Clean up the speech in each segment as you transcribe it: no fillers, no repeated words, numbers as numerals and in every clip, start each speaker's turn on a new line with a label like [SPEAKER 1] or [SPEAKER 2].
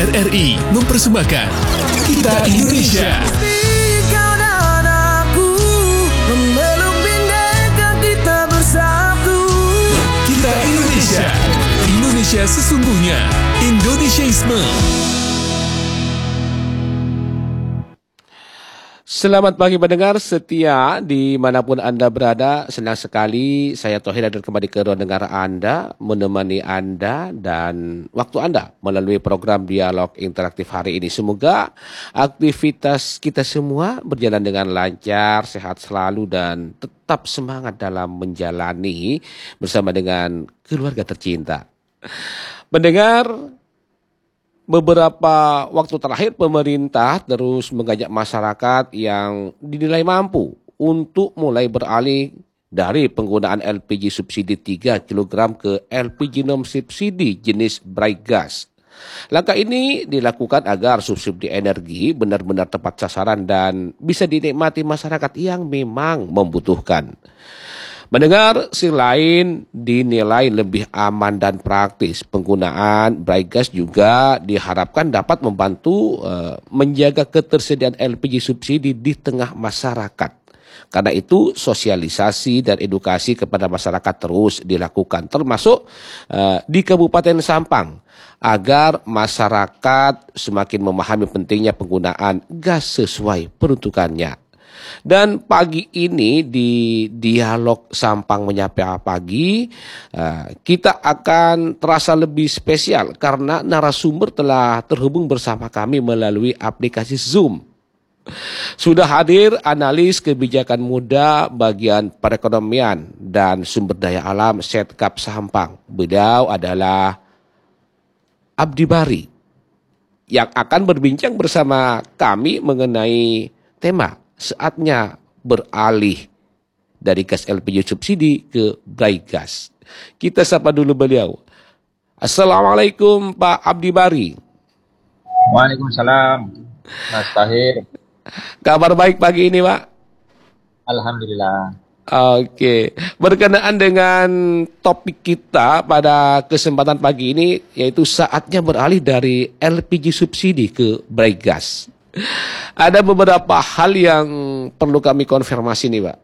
[SPEAKER 1] RRI mempersembahkan Kita Indonesia.
[SPEAKER 2] Kau dan aku memeluk bineka kita bersatu.
[SPEAKER 1] Kita Indonesia. Indonesia sesungguhnya. Indonesiaisme.
[SPEAKER 3] Selamat pagi pendengar setia dimanapun Anda berada. Senang sekali saya Tohir hadir kembali ke ruang dengar Anda, menemani Anda dan waktu Anda melalui program Dialog Interaktif hari ini. Semoga aktivitas kita semua berjalan dengan lancar, sehat selalu dan tetap semangat dalam menjalani bersama dengan keluarga tercinta. Pendengar, beberapa waktu terakhir pemerintah terus mengajak masyarakat yang dinilai mampu untuk mulai beralih dari penggunaan LPG subsidi 3 kg ke LPG non subsidi jenis bright gas. Langkah ini dilakukan agar subsidi energi benar-benar tepat sasaran dan bisa dinikmati masyarakat yang memang membutuhkan. Mendengar selain dinilai lebih aman dan praktis, penggunaan bright gas juga diharapkan dapat membantu menjaga ketersediaan LPG subsidi di tengah masyarakat. Karena itu sosialisasi dan edukasi kepada masyarakat terus dilakukan, termasuk di Kabupaten Sampang, agar masyarakat semakin memahami pentingnya penggunaan gas sesuai peruntukannya. Dan pagi ini di Dialog Sampang Menyapa Pagi, kita akan terasa lebih spesial karena narasumber telah terhubung bersama kami melalui aplikasi Zoom. Sudah hadir analis kebijakan muda bagian perekonomian dan sumber daya alam Setkap Sampang. Beliau adalah Abdi Bari yang akan berbincang bersama kami mengenai tema saatnya beralih dari gas LPG subsidi ke bright gas. Kita sapa dulu beliau. Assalamualaikum Pak Abdi Bari.
[SPEAKER 4] Waalaikumsalam Mas Tahir.
[SPEAKER 3] Kabar baik pagi ini Pak?
[SPEAKER 4] Alhamdulillah.
[SPEAKER 3] Oke, berkenaan dengan topik kita pada kesempatan pagi ini, yaitu saatnya beralih dari LPG subsidi ke bright gas. Ada beberapa hal yang perlu kami konfirmasi nih Pak.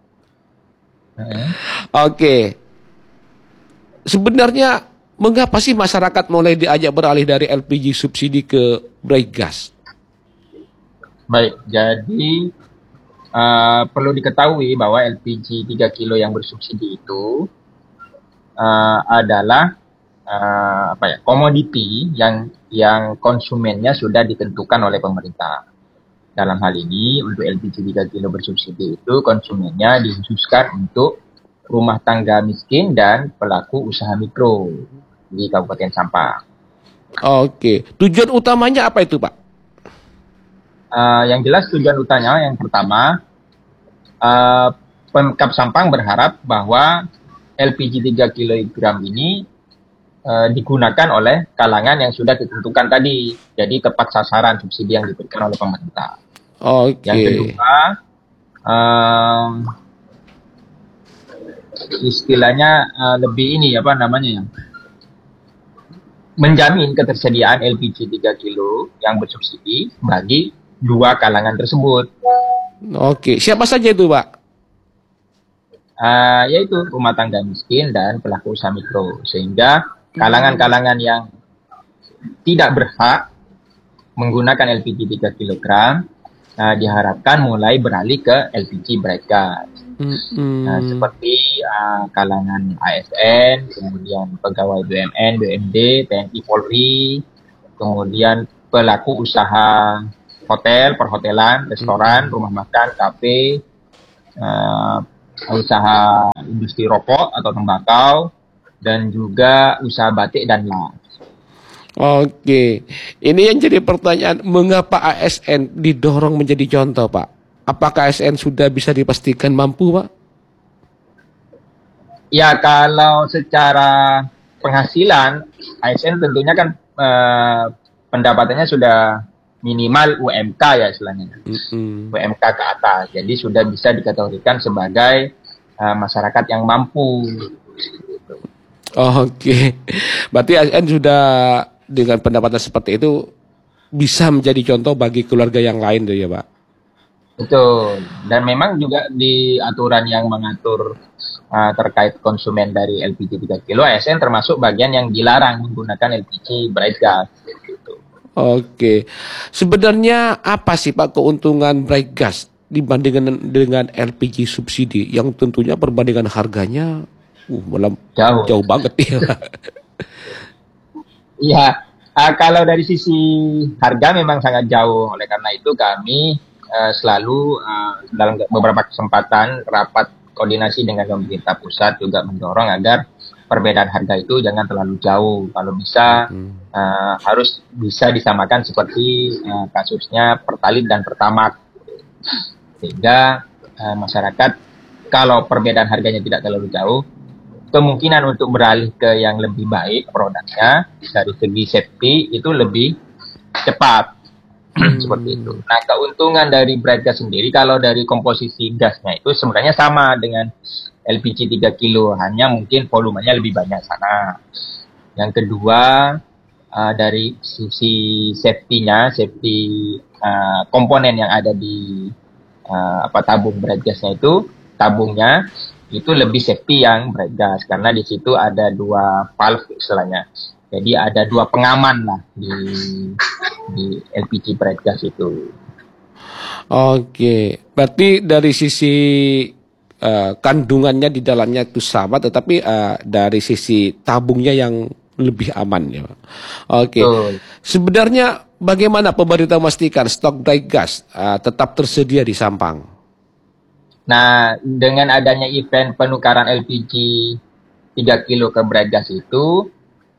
[SPEAKER 3] Oke. Sebenarnya mengapa sih masyarakat mulai diajak beralih dari LPG subsidi ke bright gas?
[SPEAKER 4] Baik, jadi perlu diketahui bahwa LPG 3 kilo yang bersubsidi itu adalah komoditi yang konsumennya sudah ditentukan oleh pemerintah. Dalam hal ini, untuk LPG 3 kilo bersubsidi itu konsumennya dikhususkan untuk rumah tangga miskin dan pelaku usaha mikro di Kabupaten Sampang.
[SPEAKER 3] Oke, tujuan utamanya apa itu Pak?
[SPEAKER 4] Yang jelas tujuan utamanya yang pertama, Pemkab Sampang berharap bahwa LPG 3 kg ini digunakan oleh kalangan yang sudah ditentukan tadi. Jadi tepat sasaran subsidi yang diberikan oleh pemerintah.
[SPEAKER 3] Oke.
[SPEAKER 4] Yang kedua, istilahnya lebih ini menjamin ketersediaan LPG 3 kilo yang bersubsidi bagi dua kalangan tersebut.
[SPEAKER 3] Oke, siapa saja itu Pak?
[SPEAKER 4] Yaitu rumah tangga miskin dan pelaku usaha mikro. Sehingga kalangan-kalangan yang tidak berhak menggunakan LPG 3 kg diharapkan mulai beralih ke LPG bright gas. Seperti kalangan ASN, kemudian pegawai BUMN, BUMD, TNI Polri, kemudian pelaku usaha hotel, perhotelan, restoran, rumah makan, kafe, usaha industri rokok atau tembakau, dan juga usaha batik dan las.
[SPEAKER 3] Oke, ini yang jadi pertanyaan, mengapa ASN didorong menjadi contoh Pak? Apakah ASN sudah bisa dipastikan mampu Pak?
[SPEAKER 4] Ya, kalau secara penghasilan, ASN tentunya kan pendapatannya sudah minimal UMK ya istilahnya. UMK ke atas, jadi sudah bisa dikategorikan sebagai masyarakat yang mampu.
[SPEAKER 3] Oke, berarti ASN sudah dengan pendapatan seperti itu bisa menjadi contoh bagi keluarga yang lain tuh ya Pak.
[SPEAKER 4] Betul. Dan memang juga di aturan yang mengatur terkait konsumen dari LPG 3 kilo, ASN termasuk bagian yang dilarang menggunakan LPG bright gas. Gitu.
[SPEAKER 3] Oke, sebenarnya apa sih Pak keuntungan bright gas dibandingkan dengan LPG subsidi yang tentunya perbandingan harganya malah jauh banget ya.
[SPEAKER 4] Iya, kalau dari sisi harga memang sangat jauh. Oleh karena itu kami selalu dalam beberapa kesempatan rapat koordinasi dengan pemerintah pusat juga mendorong agar perbedaan harga itu jangan terlalu jauh. Kalau bisa harus bisa disamakan seperti kasusnya Pertalite dan Pertamax. Sehingga masyarakat kalau perbedaan harganya tidak terlalu jauh, kemungkinan untuk beralih ke yang lebih baik produknya dari segi safety itu lebih cepat. Seperti itu. Nah, keuntungan dari bright gas sendiri kalau dari komposisi gasnya itu sebenarnya sama dengan LPG 3 kilo, hanya mungkin volumenya lebih banyak sana. Yang kedua, dari sisi safety-nya, komponen yang ada di tabung bright gasnya itu, tabungnya itu lebih safety yang bright gas karena di situ ada 2 valve istilahnya. Jadi ada 2 pengaman lah di LPG bright gas itu.
[SPEAKER 3] Oke, berarti dari sisi kandungannya di dalamnya itu sama, tetapi dari sisi tabungnya yang lebih aman ya. Oke, sebenarnya bagaimana pemerintah memastikan stok bright gas tetap tersedia di Sampang?
[SPEAKER 4] Nah, dengan adanya event penukaran LPG 3 kilo ke bright gas itu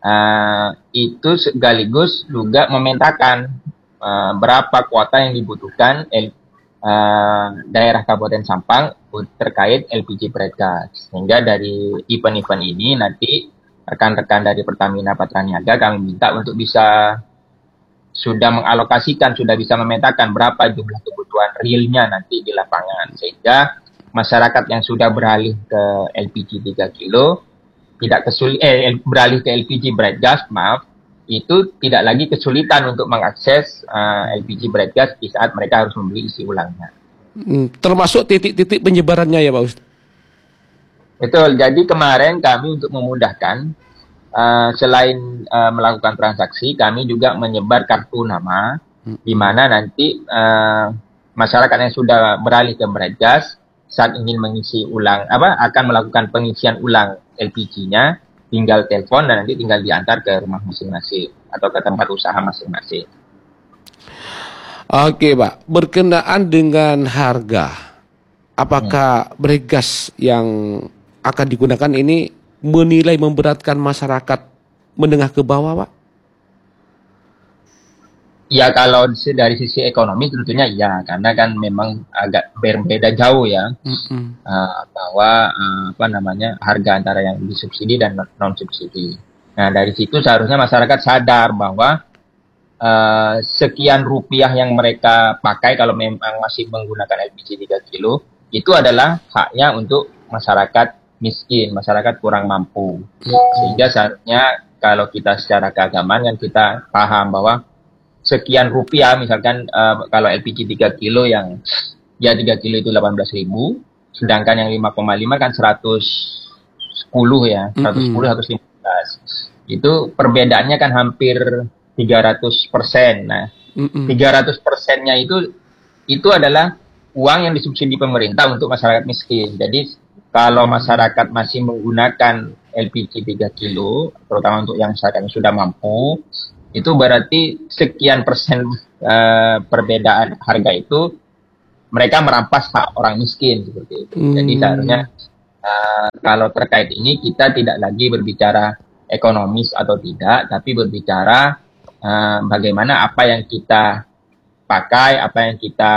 [SPEAKER 4] sekaligus juga memetakan berapa kuota yang dibutuhkan daerah Kabupaten Sampang terkait LPG bright gas. Sehingga dari event-event ini nanti rekan-rekan dari Pertamina Patraniaga kami minta untuk bisa sudah mengalokasikan, sudah bisa memetakan berapa jumlah kebutuhan realnya nanti di lapangan. Sehingga masyarakat yang sudah beralih ke LPG 3 kilo, beralih ke LPG bright gas, itu tidak lagi kesulitan untuk mengakses LPG bright gas di saat mereka harus membeli isi ulangnya.
[SPEAKER 3] Termasuk titik-titik penyebarannya ya Pak Ustaz?
[SPEAKER 4] Betul, jadi kemarin kami untuk memudahkan, selain melakukan transaksi, kami juga menyebar kartu nama, di mana nanti masyarakat yang sudah beralih ke bright gas, saat ingin mengisi ulang, akan melakukan pengisian ulang LPG-nya, tinggal telepon dan nanti tinggal diantar ke rumah masing-masing atau ke tempat usaha masing-masing.
[SPEAKER 3] Oke Pak, berkenaan dengan harga, apakah bright gas yang akan digunakan ini menilai memberatkan masyarakat menengah ke bawah Pak?
[SPEAKER 4] Ya, kalau dari sisi ekonomi tentunya iya, karena kan memang agak berbeda jauh ya, bahwa harga antara yang disubsidi dan non subsidi. Nah, dari situ seharusnya masyarakat sadar bahwa sekian rupiah yang mereka pakai kalau memang masih menggunakan LPG 3 kilo itu adalah haknya untuk masyarakat miskin, masyarakat kurang mampu. Sehingga seharusnya kalau kita secara keagamaan kan kita paham bahwa sekian rupiah, misalkan kalau LPG 3 kilo yang 3 kilo itu 18.000, sedangkan yang 5,5 kan 110 ya, 110, 115. Itu perbedaannya kan hampir 300%. Nah, 300%-nya itu adalah uang yang disubsidi pemerintah untuk masyarakat miskin. Jadi kalau masyarakat masih menggunakan LPG 3 kilo, terutama untuk yang masyarakat yang sudah mampu, itu berarti sekian persen perbedaan harga itu mereka merampas hak orang miskin seperti itu. Jadi seharusnya kalau terkait ini kita tidak lagi berbicara ekonomis atau tidak, tapi berbicara bagaimana apa yang kita pakai, apa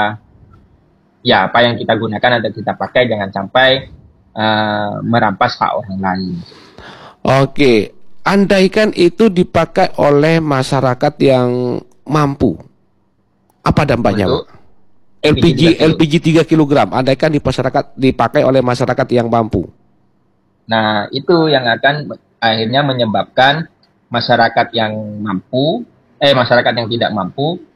[SPEAKER 4] yang kita gunakan atau kita pakai jangan sampai merampas hak orang lain.
[SPEAKER 3] Oke. Andaikan itu dipakai oleh masyarakat yang mampu, apa dampaknya Pak? LPG 3 kg, andaikan dipakai oleh masyarakat yang mampu.
[SPEAKER 4] Nah, itu yang akan akhirnya menyebabkan masyarakat yang mampu, masyarakat yang tidak mampu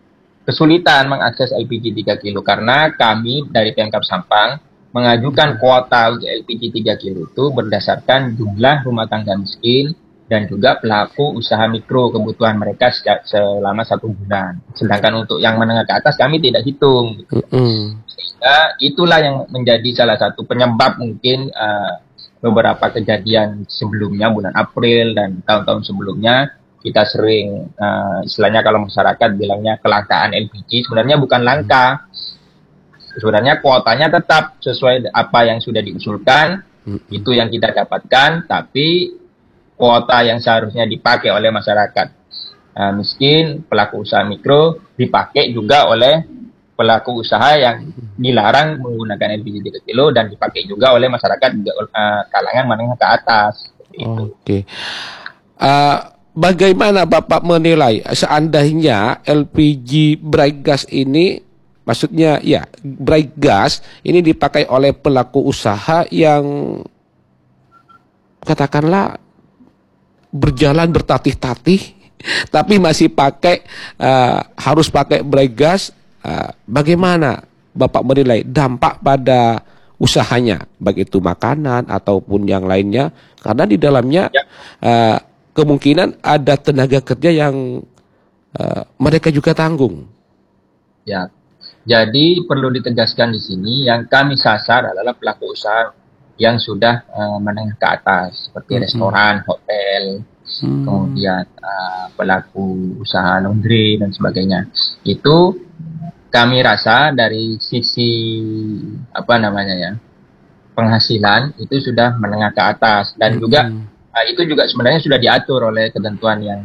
[SPEAKER 4] kesulitan mengakses LPG 3 kilo karena kami dari Pemkab Sampang mengajukan kuota untuk LPG 3 kilo itu berdasarkan jumlah rumah tangga miskin dan juga pelaku usaha mikro kebutuhan mereka selama 1 bulan. Sedangkan untuk yang menengah ke atas kami tidak hitung. Sehingga itulah yang menjadi salah satu penyebab mungkin beberapa kejadian sebelumnya bulan April dan tahun-tahun sebelumnya kita sering istilahnya kalau masyarakat bilangnya kelangkaan LPG, sebenarnya bukan langka. Sebenarnya kuotanya tetap sesuai apa yang sudah diusulkan, itu yang kita dapatkan, tapi kuota yang seharusnya dipakai oleh masyarakat miskin, pelaku usaha mikro, dipakai juga oleh pelaku usaha yang dilarang menggunakan LPG 3 kilo dan dipakai juga oleh masyarakat kalangan menengah ke atas.
[SPEAKER 3] Oke. Bagaimana Bapak menilai seandainya LPG bright gas ini, maksudnya ya bright gas ini dipakai oleh pelaku usaha yang katakanlah berjalan bertatih-tatih, tapi masih pakai harus pakai bright gas, bagaimana Bapak menilai dampak pada usahanya, baik itu makanan ataupun yang lainnya, karena di dalamnya kemungkinan ada tenaga kerja yang mereka juga tanggung.
[SPEAKER 4] Ya, jadi perlu ditegaskan di sini yang kami sasar adalah pelaku usaha yang sudah menengah ke atas seperti restoran, hotel, kemudian pelaku usaha laundry dan sebagainya. Itu kami rasa dari sisi penghasilan itu sudah menengah ke atas dan juga itu juga sebenarnya sudah diatur oleh ketentuan yang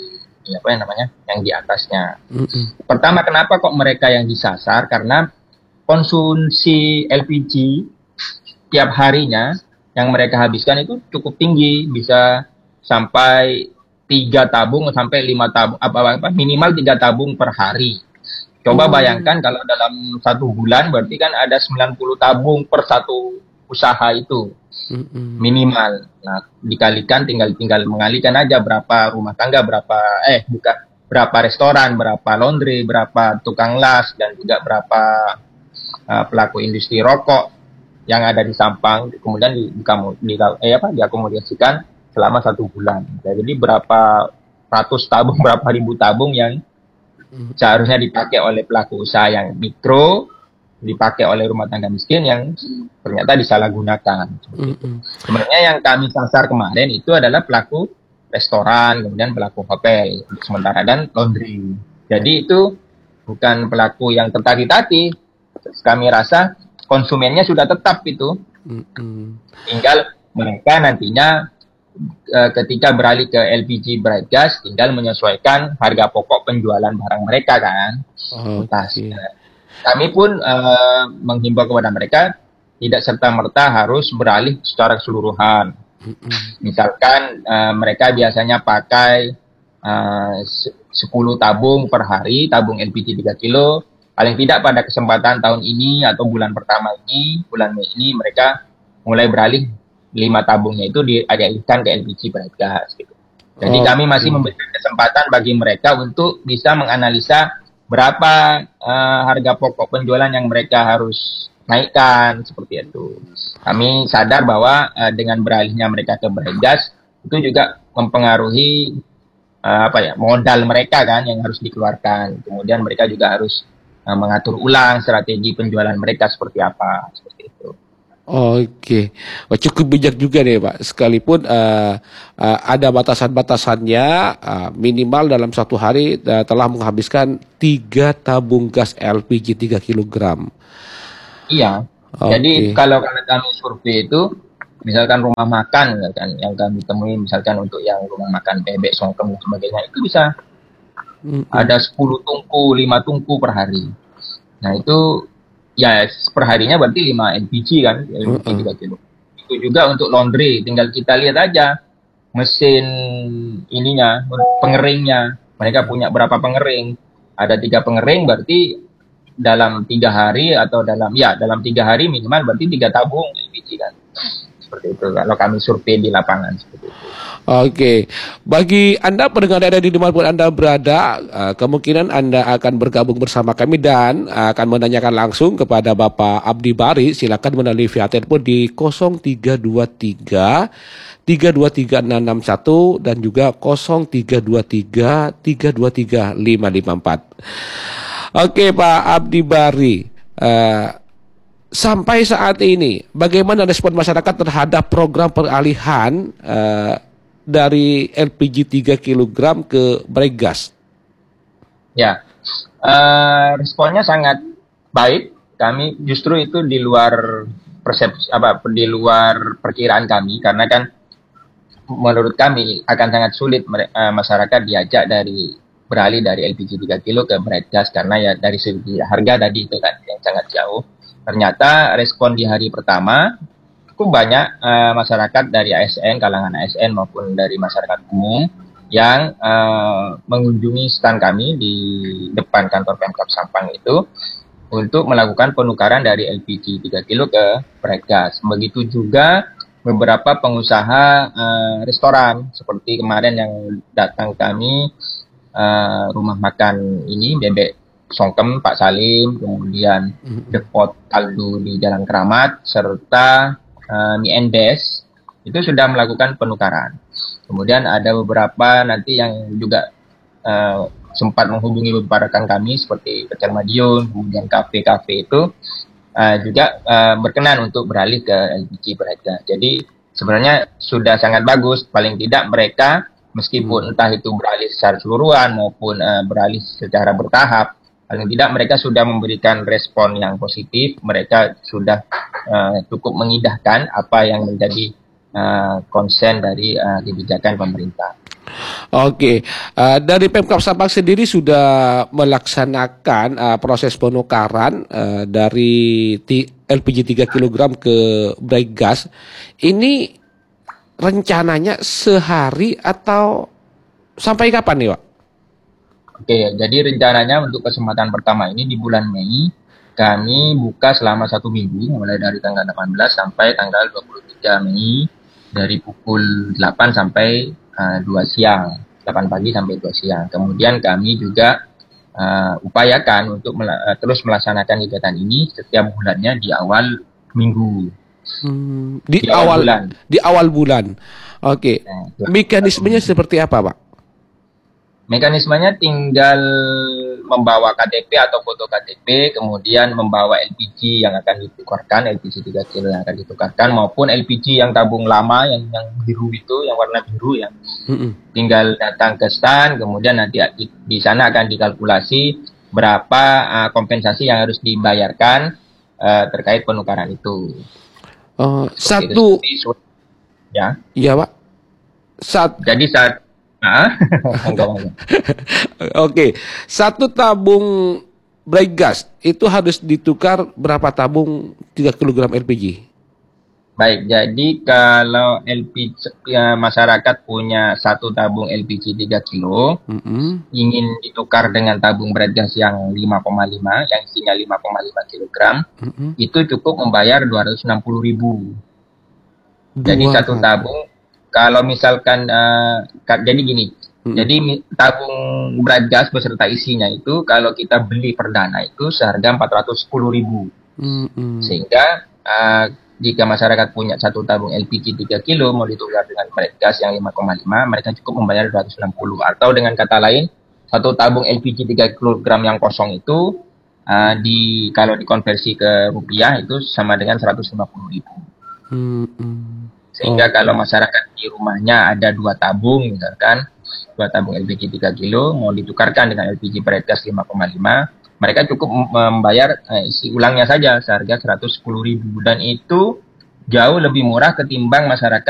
[SPEAKER 4] yang di atasnya. Pertama, kenapa kok mereka yang disasar? Karena konsumsi LPG tiap harinya yang mereka habiskan itu cukup tinggi, bisa sampai 3 tabung sampai 5 tabung, minimal 3 tabung per hari. Coba bayangkan kalau dalam 1 bulan berarti kan ada 90 tabung per satu usaha itu minimal. Nah, dikalikan tinggal mengalikan aja berapa rumah tangga, berapa restoran, berapa laundry, berapa tukang las dan juga berapa pelaku industri rokok yang ada di Sampang, kemudian diakomodasikan selama 1 bulan. Jadi berapa ratus tabung, berapa ribu tabung yang seharusnya dipakai oleh pelaku usaha yang mikro, dipakai oleh rumah tangga miskin yang ternyata disalahgunakan. Sebenarnya yang kami sasar kemarin itu adalah pelaku restoran, kemudian pelaku hotel untuk sementara dan laundry. Jadi itu bukan pelaku yang tertatih-tatih. Kami rasa konsumennya sudah tetap itu. Tinggal mereka nantinya ketika beralih ke LPG bright gas tinggal menyesuaikan harga pokok penjualan barang mereka kan. Kami pun menghimbau kepada mereka tidak serta-merta harus beralih secara keseluruhan. Misalkan mereka biasanya pakai 10 tabung per hari, tabung LPG 3 kilo. Paling tidak pada kesempatan tahun ini atau bulan pertama ini, bulan Mei ini, mereka mulai beralih 5 tabungnya itu dialihkan ke LPG bright gas. Gitu. Jadi kami masih memberikan kesempatan bagi mereka untuk bisa menganalisa berapa harga pokok penjualan yang mereka harus naikkan, seperti itu. Kami sadar bahwa dengan beralihnya mereka ke bright gas itu juga mempengaruhi modal mereka kan yang harus dikeluarkan. Kemudian mereka juga harus mengatur ulang strategi penjualan mereka seperti apa, seperti itu.
[SPEAKER 3] Oke, cukup bijak juga nih Pak. Sekalipun ada batasan-batasannya, minimal dalam 1 hari telah menghabiskan 3 tabung gas LPG 3 kg. Iya.
[SPEAKER 4] Jadi kalau kami survei itu, misalkan rumah makan, misalkan yang kami temui, misalkan untuk yang rumah makan bebek, songkem dan sebagainya, itu bisa ada 10 tungku, 5 tungku per hari. Nah itu ya per harinya berarti 5 LPG kan, LPG 3 kilo. Itu juga untuk laundry, tinggal kita lihat aja mesin ininya, pengeringnya. Mereka punya berapa pengering? Ada 3 pengering, berarti dalam 3 hari atau dalam 3 hari minimal berarti 3 tabung LPG kan. seperti itu kalau kami survei di lapangan seperti itu.
[SPEAKER 3] Oke, bagi Anda pendengar ada di dimanapun Anda berada, kemungkinan Anda akan bergabung bersama kami dan akan menanyakan langsung kepada Bapak Abdi Bari. Silakan melalui via telepon di 0323 323661 dan juga 0323 323 554. Oke, Pak Abdi Bari. Sampai saat ini, bagaimana respon masyarakat terhadap program peralihan dari LPG 3 kg ke Bright-Gas?
[SPEAKER 4] Ya, responnya sangat baik. Kami justru itu di luar persepsi di luar perkiraan kami, karena kan menurut kami akan sangat sulit masyarakat diajak beralih dari LPG 3 kg ke Bright-Gas karena ya dari segi harga tadi itu kan yang sangat jauh. Ternyata respon di hari pertama cukup banyak masyarakat dari ASN, kalangan ASN maupun dari masyarakat umum yang mengunjungi stand kami di depan kantor Pemkab Sampang itu untuk melakukan penukaran dari LPG 3 kg ke Bright-Gas. Begitu juga beberapa pengusaha restoran seperti kemarin yang datang kami rumah makan ini Bebek Songkem Pak Salim, kemudian Depot Kaldu di Jalan Keramat, serta Mie and Best, itu sudah melakukan penukaran. Kemudian ada beberapa nanti yang juga sempat menghubungi beberapa rekan kami seperti Pecel Madiun, kemudian kafe-kafe itu juga berkenan untuk beralih ke LPG Bright-Gas. Jadi sebenarnya sudah sangat bagus, paling tidak mereka meskipun entah itu beralih secara keseluruhan maupun beralih secara bertahap, paling tidak mereka sudah memberikan respon yang positif, mereka sudah cukup mengindahkan apa yang menjadi konsen dari kebijakan pemerintah.
[SPEAKER 3] Oke, dari Pemkab Sampang sendiri sudah melaksanakan proses penukaran dari LPG 3 kg ke Bright-Gas. Ini rencananya sehari atau sampai kapan nih, Pak?
[SPEAKER 4] Oke, jadi rencananya untuk kesempatan pertama ini di bulan Mei, kami buka selama 1 minggu, mulai dari tanggal 18 sampai tanggal 23 Mei, dari pukul 8 sampai 2 siang, 8 pagi sampai 2 siang. Kemudian kami juga upayakan untuk terus melaksanakan kegiatan ini setiap bulannya di awal minggu.
[SPEAKER 3] Di awal bulan. Oke. Mekanismenya seperti apa, Pak?
[SPEAKER 4] Mekanismenya tinggal membawa KTP atau foto KTP, kemudian membawa LPG yang akan ditukarkan, LPG 3 kg yang akan ditukarkan, maupun LPG yang tabung lama, yang biru itu, yang warna biru, yang tinggal datang ke stand, kemudian nanti di sana akan dikalkulasi berapa kompensasi yang harus dibayarkan terkait penukaran itu. Ya.
[SPEAKER 3] Iya, Pak.
[SPEAKER 4] Jadi saat
[SPEAKER 3] Oke, satu tabung Bright-Gas itu harus ditukar berapa tabung 3 kg LPG?
[SPEAKER 4] Baik, jadi kalau LPG masyarakat punya satu tabung LPG 3 kilo, ingin ditukar dengan tabung Bright-Gas yang 5,5, yang isinya 5,5 kg, itu cukup membayar 260.000. Jadi satu tabung, kalau misalkan, jadi gini, jadi tabung Bright-Gas beserta isinya itu, kalau kita beli perdana itu seharga 410.000. Sehingga jika masyarakat punya satu tabung LPG 3 kilo mau ditukar dengan Bright-Gas yang 5,5, mereka cukup membayar 260. Atau dengan kata lain, satu tabung LPG 3 kg yang kosong itu kalau dikonversi ke rupiah itu sama dengan 150.000. Sehingga kalau masyarakat di rumahnya ada 2 tabung, misalkan 2 tabung LPG 3 kilo mau ditukarkan dengan LPG Bright-Gas 5,5, mereka cukup membayar isi ulangnya saja seharga 110.000, dan itu jauh lebih murah ketimbang masyarakat